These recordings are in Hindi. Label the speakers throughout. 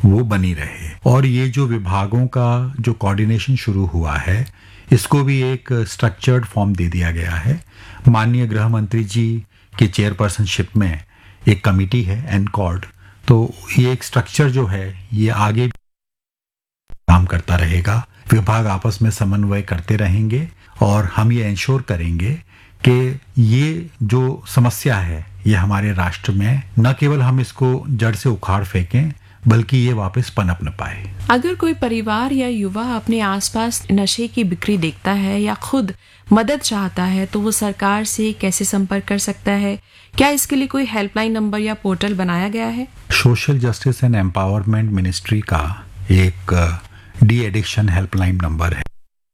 Speaker 1: वो बनी रहे। और ये जो विभागों का जो कोऑर्डिनेशन शुरू हुआ है, इसको भी एक स्ट्रक्चर्ड फॉर्म दे दिया गया है। माननीय गृह मंत्री जी की चेयरपर्सनशिप में एक कमेटी है एनकॉर्ड, तो ये एक स्ट्रक्चर जो है ये आगे काम करता रहेगा। विभाग आपस में समन्वय करते रहेंगे और हम ये इंश्योर करेंगे कि ये जो समस्या है ये हमारे राष्ट्र में न केवल हम इसको जड़ से उखाड़ फेंकें, बल्कि ये वापस पनप न पाए।
Speaker 2: अगर कोई परिवार या युवा अपने आसपास नशे की बिक्री देखता है या खुद मदद चाहता है तो वो सरकार से कैसे संपर्क कर सकता है? क्या इसके लिए कोई हेल्पलाइन नंबर या पोर्टल बनाया गया है?
Speaker 1: Social justice and empowerment ministry का एक डी एडिक्शन हेल्पलाइन नंबर है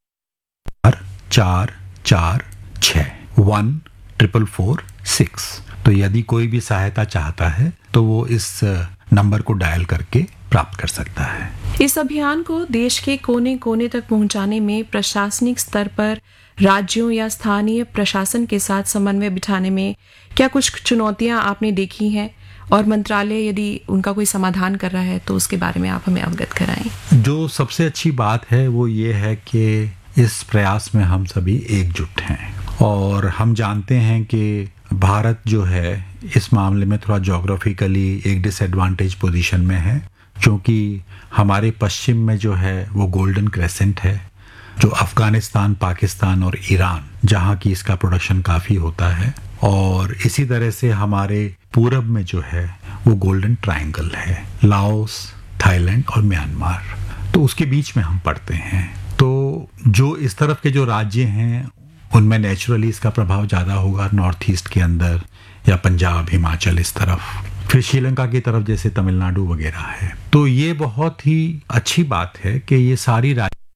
Speaker 1: 446144446। तो यदि कोई भी सहायता चाहता है तो वो इस नंबर को डायल करके प्राप्त कर सकता है।
Speaker 2: इस अभियान को देश के कोने कोने तक पहुंचाने में प्रशासनिक स्तर पर राज्यों या स्थानीय प्रशासन के साथ समन्वय बिठाने में क्या कुछ चुनौतियां आपने देखी हैं, और मंत्रालय यदि उनका कोई समाधान कर रहा है तो उसके बारे में आप हमें अवगत कराएं।
Speaker 1: जो सबसे अच्छी बात है वो ये है कि इस प्रयास में हम सभी एकजुट हैं और हम जानते हैं कि भारत जो है इस मामले में थोड़ा ज्योग्राफिकली एक डिसएडवांटेज पोजीशन में है, क्योंकि हमारे पश्चिम में जो है वो गोल्डन क्रेसेंट है, जो अफगानिस्तान, पाकिस्तान और ईरान जहाँ की इसका प्रोडक्शन काफ़ी होता है, और इसी तरह से हमारे पूरब में जो है वो गोल्डन ट्रायंगल है, लाओस, थाईलैंड और म्यांमार। तो उसके बीच में हम पड़ते हैं। तो जो इस तरफ के जो राज्य हैं उनमें नेचुरली इसका प्रभाव ज़्यादा होगा, नॉर्थ ईस्ट के अंदर या पंजाब, हिमाचल इस तरफ, फिर श्रीलंका की तरफ जैसे तमिलनाडु वगैरह है। तो ये बहुत ही अच्छी बात है कि ये सारी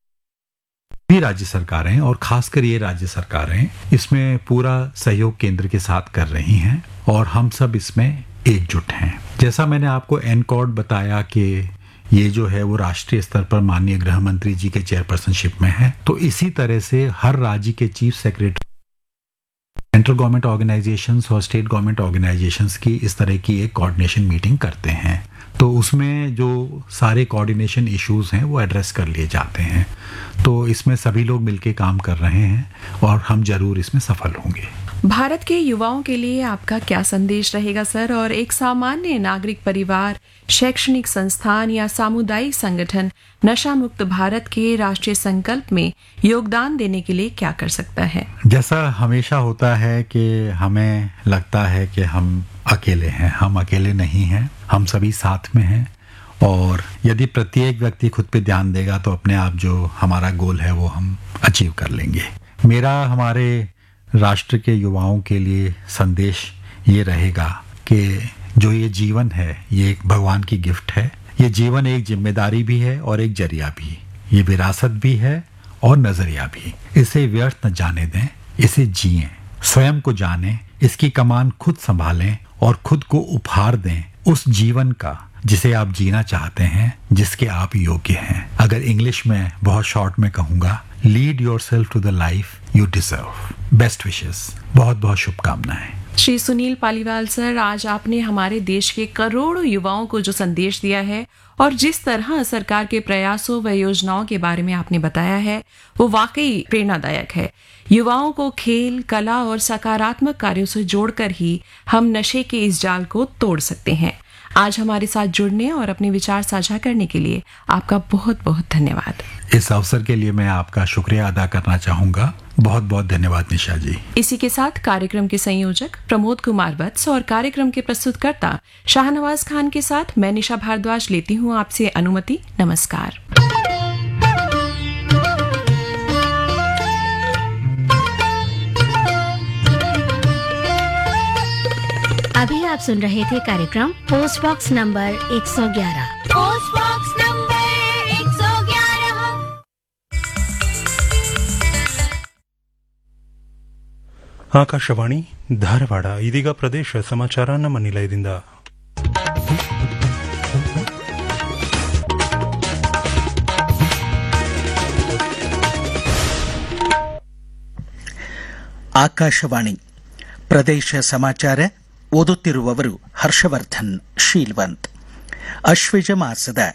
Speaker 1: राज्य सरकारें और खासकर ये राज्य सरकारें इसमें पूरा सहयोग केंद्र के साथ कर रही हैं और हम सब इसमें एकजुट हैं। जैसा मैंने आपको एनकॉर्ड बताया कि ये जो है वो राष्ट्रीय स्तर पर माननीय गृह मंत्री जी के चेयरपर्सनशिप में है, तो इसी तरह से हर राज्य के chief secretary, central government organisations और स्टेट गवर्नमेंट ऑर्गेनाइजेशंस की इस तरह की एक कोऑर्डिनेशन मीटिंग करते हैं। तो उसमें जो सारे कोऑर्डिनेशन इश्यूज हैं वो एड्रेस कर लिए जाते हैं। तो इसमें सभी लोग मिलकर काम कर रहे हैं और हम जरूर इसमें सफल होंगे।
Speaker 2: भारत के युवाओं के लिए आपका क्या संदेश रहेगा सर? और एक सामान्य नागरिक परिवार, शैक्षणिक संस्थान या सामुदायिक संगठन नशा मुक्त भारत के राष्ट्रीय संकल्प में योगदान देने के लिए क्या कर सकता है?
Speaker 1: जैसा हमेशा होता है कि हमें लगता है कि हम अकेले हैं, हम अकेले नहीं हैं, हम सभी साथ में हैं। और यदि प्रत्येक व्यक्ति खुद पे ध्यान देगा तो अपने आप जो हमारा गोल है वो हम अचीव कर लेंगे। मेरा हमारे राष्ट्र के युवाओं के लिए संदेश ये रहेगा कि जो ये जीवन है ये एक भगवान की गिफ्ट है। ये जीवन एक जिम्मेदारी भी है और एक जरिया भी, ये विरासत भी है और नजरिया भी। इसे व्यर्थ न जाने दें, इसे जिएं, स्वयं को जानें, इसकी कमान खुद संभालें और खुद को उपहार दें उस जीवन का जिसे आप जीना चाहते हैं, जिसके आप योग्य हैं। अगर इंग्लिश में बहुत शॉर्ट में कहूंगा, lead yourself to the life you deserve. Best wishes, बहुत बहुत शुभकामनाएं।
Speaker 2: श्री सुनील पालीवाल सर, आज आपने हमारे देश के करोड़ों युवाओं को जो संदेश दिया है और जिस तरह सरकार के प्रयासों व योजनाओं के बारे में आपने बताया है वो वाकई प्रेरणादायक है। युवाओं को खेल, कला और सकारात्मक कार्यों से जोड़कर ही हम नशे के इस जाल को तोड़ सकते हैं। आज हमारे साथ जुड़ने और अपने विचार साझा करने के लिए आपका बहुत बहुत धन्यवाद।
Speaker 1: इस अवसर के लिए मैं आपका शुक्रिया अदा करना चाहूंगा। बहुत बहुत धन्यवाद निशा जी।
Speaker 2: इसी के साथ कार्यक्रम के संयोजक प्रमोद कुमार वत्स और कार्यक्रम के प्रस्तुतकर्ता शाहनवाज खान के साथ मैं निशा भारद्वाज लेती हूँ आपसे अनुमति। नमस्कार।
Speaker 3: अभी आप सुन रहे थे कार्यक्रम post box number 111। Post box number 111।
Speaker 4: Akashvani Dharwad. ಇದೀಗ ಪ್ರದೇಶ ಸಮಾಚಾರ ನಮ್ಮ ನಿಲಯದಿಂದ.
Speaker 5: ಆಕಾಶವಾಣಿ ಪ್ರದೇಶ ಸಮಾಚಾರ ಓದುತ್ತಿರುವವರು ಹರ್ಷವರ್ಧನ್ ಶೀಲ್ವಂತ್. ಅಶ್ವಿಜ ಮಾಸದ